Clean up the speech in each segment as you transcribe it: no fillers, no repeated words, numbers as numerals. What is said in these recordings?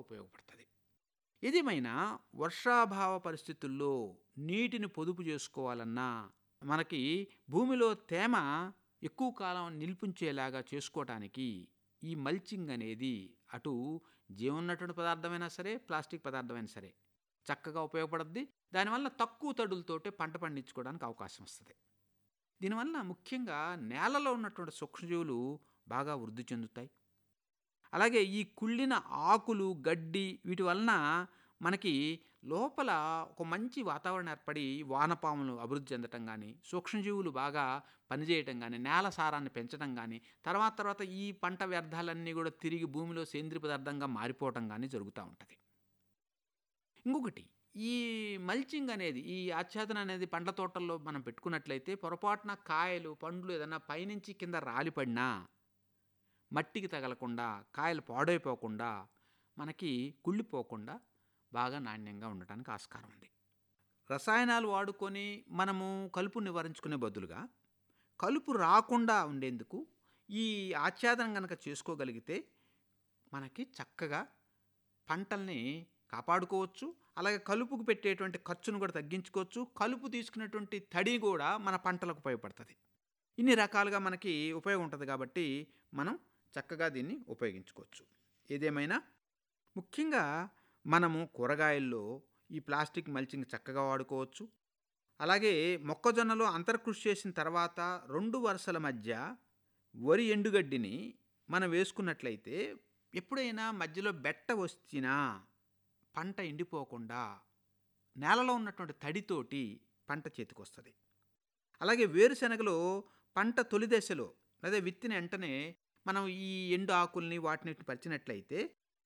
ఉపయోగపడుతుంది. ఏదేమైనా వర్షాభావ పరిస్థితుల్లో నీటిని పొదుపు చేసుకోవాలన్నా, మనకి భూమిలో తేమ ఎక్కువ కాలం నిలిపించేలాగా చేసుకోవటానికి ఈ మల్చింగ్ అనేది అటు జీవనున్నటువంటి పదార్థమైనా సరే, ప్లాస్టిక్ పదార్థమైనా సరే చక్కగా ఉపయోగపడుద్ది. దానివల్ల తక్కువ తడులతోటే పంట పండించుకోవడానికి అవకాశం వస్తుంది. దీనివల్ల ముఖ్యంగా నేలలో ఉన్నటువంటి సూక్ష్మజీవులు బాగా వృద్ధి చెందుతాయి. అలాగే ఈ కుళ్ళిన ఆకులు, గడ్డి వీటి వలన మనకి లోపల ఒక మంచి వాతావరణం ఏర్పడి వానపాములు అభివృద్ధి చెందటం కానీ, సూక్ష్మజీవులు బాగా పనిచేయటం కానీ, నేల సారాన్ని పెంచడం కానీ, తర్వాత ఈ పంట వ్యర్థాలన్నీ కూడా తిరిగి భూమిలో సేంద్రియ పదార్థంగా మారిపోవటం కానీ జరుగుతూ ఉంటుంది. ఇంకొకటి, ఈ మల్చింగ్ అనేది, ఈ ఆచ్ఛాదన అనేది పండ్ల తోటల్లో మనం పెట్టుకున్నట్లయితే పొరపాటున కాయలు, పండ్లు ఏదైనా పైనుంచి కింద రాలిపడినా మట్టికి తగలకుండా, కాయలు పాడైపోకుండా, మనకి కుళ్ళిపోకుండా బాగా నాణ్యంగా ఉండటానికి ఆస్కారం ఉంది. రసాయనాలు వాడుకొని మనము కలుపు నివారించుకునే బదులుగా కలుపు రాకుండా ఉండేందుకు ఈ ఆచ్ఛాదన కనుక చేసుకోగలిగితే మనకి చక్కగా పంటల్ని కాపాడుకోవచ్చు. అలాగే కలుపుకు పెట్టేటువంటి ఖర్చును కూడా తగ్గించుకోవచ్చు. కలుపు తీసుకునేటువంటి తడి కూడా మన పంటలకు ఉపయోగపడుతుంది. ఇన్ని రకాలుగా మనకి ఉపయోగం ఉంటుంది కాబట్టి మనం చక్కగా దీన్ని ఉపయోగించుకోవచ్చు. ఏదేమైనా ముఖ్యంగా మనము కూరగాయల్లో ఈ ప్లాస్టిక్ మల్చింగ్ చక్కగా వాడుకోవచ్చు. అలాగే మొక్కజొన్నలో అంతర్కృషి చేసిన తర్వాత 2 వరుసల మధ్య వరి ఎండుగడ్డిని మనం వేసుకున్నట్లయితే ఎప్పుడైనా మధ్యలో బెట్ట వచ్చినా పంట ఎండిపోకుండా నేలలో ఉన్నటువంటి తడితోటి పంట చేతికొస్తుంది. అలాగే వేరుశనగలో పంట తొలి దశలో అదే విత్తిన వెంటనే మనం ఈ ఎండు ఆకుల్ని వాటిని పరిచినట్లయితే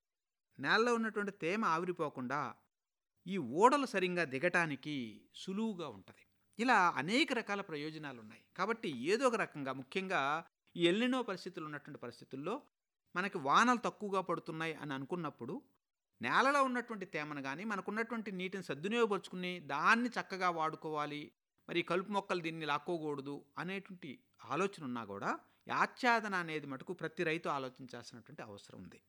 నేలలో ఉన్నటువంటి తేమ ఆవిరిపోకుండా ఈ ఓడలు సరిగ్గా దిగటానికి సులువుగా ఉంటుంది. ఇలా అనేక రకాల ప్రయోజనాలు ఉన్నాయి. కాబట్టి ఏదో ఒక రకంగా ముఖ్యంగా ఈ ఎల్నినో పరిస్థితులు ఉన్నటువంటి పరిస్థితుల్లో మనకి వానలు తక్కువగా పడుతున్నాయి అని అనుకున్నప్పుడు నేలలో ఉన్నటువంటి తేమను కానీ, మనకున్నటువంటి నీటిని సద్వినియోగపరుచుకుని దాన్ని చక్కగా వాడుకోవాలి, మరి కలుపు మొక్కలు దీన్ని లాక్కోకూడదు అనేటువంటి ఆలోచన ఉన్నా కూడా ఆచ్ఛాదన అనేది మటుకు ప్రతి రైతు ఆలోచించాల్సినటువంటి అవసరం ఉంది.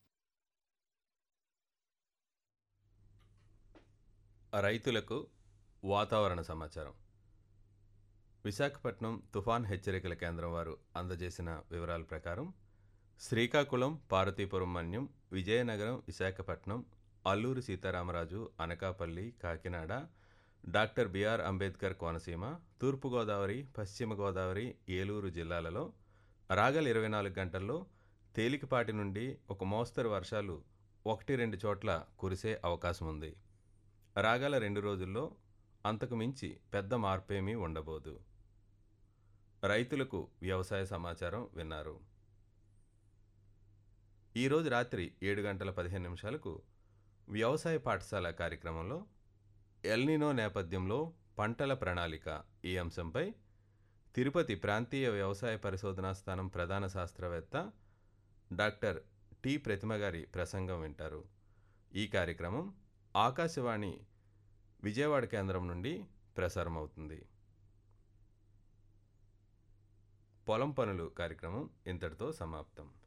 రైతులకు వాతావరణ సమాచారం. విశాఖపట్నం తుఫాన్ హెచ్చరికల కేంద్రం వారు అందజేసిన వివరాల ప్రకారం శ్రీకాకుళం, పార్వతీపురం మన్యం, విజయనగరం, విశాఖపట్నం, అల్లూరి సీతారామరాజు, అనకాపల్లి, కాకినాడ, డాక్టర్ బిఆర్ అంబేద్కర్ కోనసీమ, తూర్పుగోదావరి, పశ్చిమ గోదావరి, ఏలూరు జిల్లాలలో రాగల 24 గంటల్లో తేలికపాటి నుండి ఒక మోస్తరు వర్షాలు 1-2 చోట్ల కురిసే అవకాశం ఉంది. రాగల 2 రోజుల్లో అంతకు మించి పెద్ద మార్పేమీ ఉండబోదు. రైతులకు వ్యవసాయ సమాచారం విన్నారు. ఈరోజు రాత్రి 7:15 వ్యవసాయ పాఠశాల కార్యక్రమంలో ఎల్నినో నేపథ్యంలో పంటల ప్రణాళిక ఈ అంశంపై తిరుపతి ప్రాంతీయ వ్యవసాయ పరిశోధనా స్థానం ప్రధాన శాస్త్రవేత్త డాక్టర్ టి ప్రతిమ గారి ప్రసంగం వింటారు. ఈ కార్యక్రమం ఆకాశవాణి విజయవాడ కేంద్రం నుండి ప్రసారమవుతుంది. పొలం పనులు కార్యక్రమం ఇంతటితో సమాప్తం.